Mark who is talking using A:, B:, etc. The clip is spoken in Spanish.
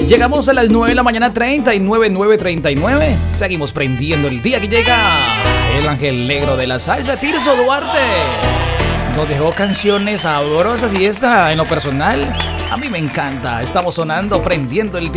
A: Llegamos a las 9 de la mañana, 39. Seguimos prendiendo el día que llega el ángel negro de la salsa, Tirso Duarte. Nos dejó canciones sabrosas y esta, en lo personal, a mí me encanta. Estamos sonando, prendiendo el día.